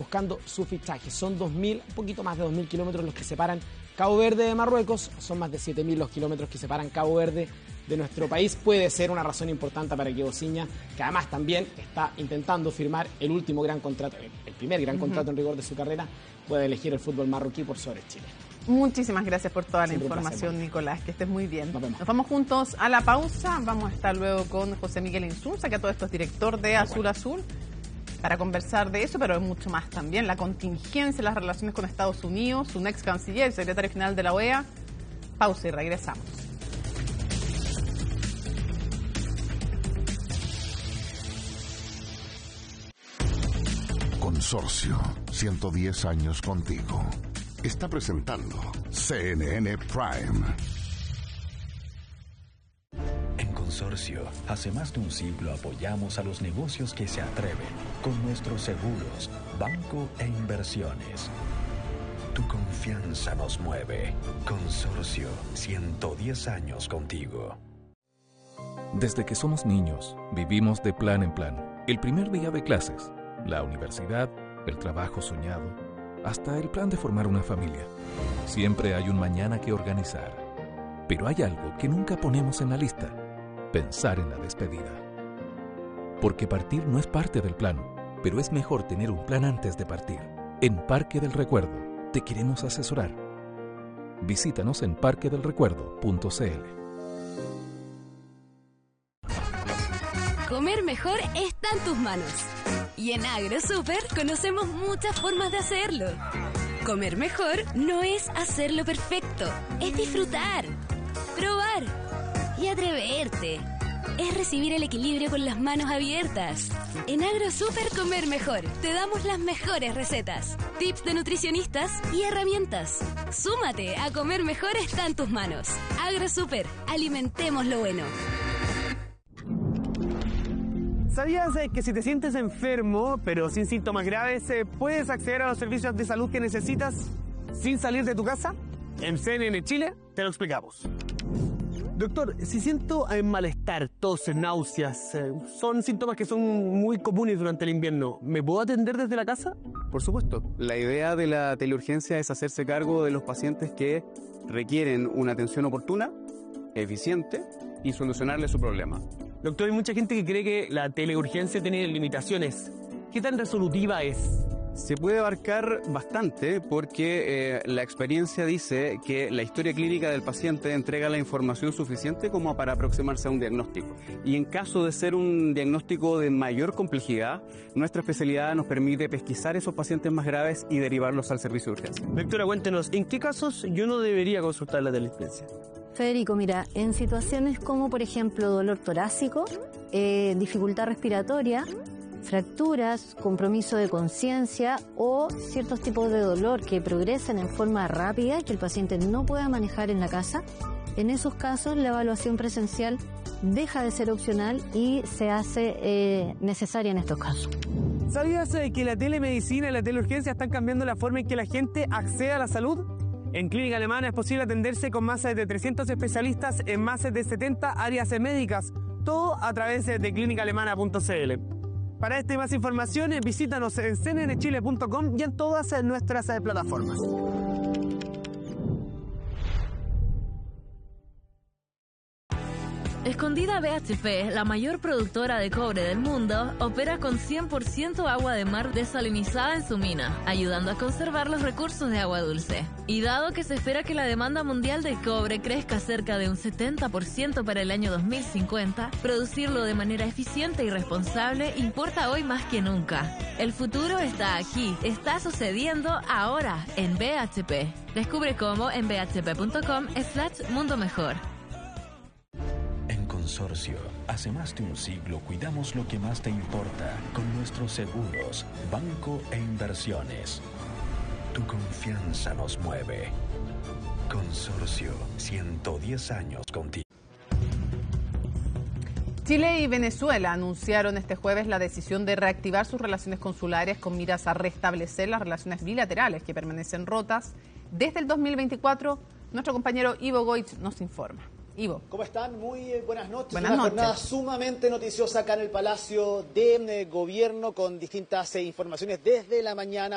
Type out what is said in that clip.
buscando su fichaje. Son 2.000, un poquito más de 2.000 kilómetros los que separan Cabo Verde de Marruecos. Son más de 7.000 los kilómetros que separan Cabo Verde de nuestro país. Puede ser una razón importante para que Ociña, que además también está intentando firmar el último gran contrato, el primer gran contrato en rigor de su carrera, pueda elegir el fútbol marroquí por sobre Chile. Muchísimas gracias por toda la Siempre información, placer, Nicolás. Que estés muy bien. Nos vemos. Nos vamos juntos a la pausa. Vamos a estar luego con José Miguel Insunza, que a todo esto es director de Azul Azul, para conversar de eso, pero de mucho más también. La contingencia, las relaciones con Estados Unidos, un ex canciller, secretario general de la OEA. Pausa y regresamos. Consorcio, 110 años contigo. Está presentando CNN Prime. En Consorcio, hace más de un siglo apoyamos a los negocios que se atreven con nuestros seguros, banco e inversiones. Tu confianza nos mueve. Consorcio, 110 años contigo. Desde que somos niños, vivimos de plan en plan. El primer día de clases, la universidad, el trabajo soñado, hasta el plan de formar una familia. Siempre hay un mañana que organizar. Pero hay algo que nunca ponemos en la lista: pensar en la despedida. Porque partir no es parte del plan, pero es mejor tener un plan antes de partir. En Parque del Recuerdo te queremos asesorar. Visítanos en parquedelrecuerdo.cl. Comer mejor está en tus manos. Y en AgroSuper conocemos muchas formas de hacerlo. Comer mejor no es hacerlo perfecto, es disfrutar, probar y atreverte. Es recibir el equilibrio con las manos abiertas. En AgroSuper Comer Mejor te damos las mejores recetas, tips de nutricionistas y herramientas. Súmate a Comer Mejor está en tus manos. AgroSuper, alimentemos lo bueno. ¿Sabías que si te sientes enfermo, pero sin síntomas graves, puedes acceder a los servicios de salud que necesitas sin salir de tu casa? En CNN Chile te lo explicamos. Doctor, si siento malestar, tos, náuseas, son síntomas que son muy comunes durante el invierno, ¿me puedo atender desde la casa? Por supuesto. La idea de la teleurgencia es hacerse cargo de los pacientes que requieren una atención oportuna, eficiente y solucionarle su problema. Doctor, hay mucha gente que cree que la teleurgencia tiene limitaciones. ¿Qué tan resolutiva es? Se puede abarcar bastante porque la experiencia dice que la historia clínica del paciente entrega la información suficiente como para aproximarse a un diagnóstico. Y en caso de ser un diagnóstico de mayor complejidad, nuestra especialidad nos permite pesquisar esos pacientes más graves y derivarlos al servicio de urgencia. Doctora, cuéntenos, ¿en qué casos yo no debería consultar la teleurgencia? Federico, mira, en situaciones como por ejemplo dolor torácico, dificultad respiratoria, fracturas, compromiso de conciencia o ciertos tipos de dolor que progresen en forma rápida y que el paciente no pueda manejar en la casa, en esos casos la evaluación presencial deja de ser opcional y se hace necesaria en estos casos. ¿Sabías que la telemedicina y la teleurgencia están cambiando la forma en que la gente accede a la salud? En Clínica Alemana es posible atenderse con más de 300 especialistas en más de 70 áreas médicas, todo a través de clinicaalemana.cl. Para esta y más información, visítanos en cnnchile.com y en todas nuestras plataformas. Escondida BHP, la mayor productora de cobre del mundo, opera con 100% agua de mar desalinizada en su mina, ayudando a conservar los recursos de agua dulce. Y dado que se espera que la demanda mundial de cobre crezca cerca de un 70% para el año 2050, producirlo de manera eficiente y responsable importa hoy más que nunca. El futuro está aquí, está sucediendo ahora en BHP. Descubre cómo en bhp.com/mundo mejor. Consorcio, hace más de un siglo cuidamos lo que más te importa con nuestros seguros, banco e inversiones. Tu confianza nos mueve. Consorcio, 110 años contigo. Chile y Venezuela anunciaron este jueves la decisión de reactivar sus relaciones consulares con miras a restablecer las relaciones bilaterales que permanecen rotas desde el 2024. Nuestro compañero Ivo Goich nos informa. Ivo. ¿Cómo están? Muy buenas noches. Buenas noches. Jornada sumamente noticiosa acá en el Palacio de Gobierno con distintas informaciones desde la mañana.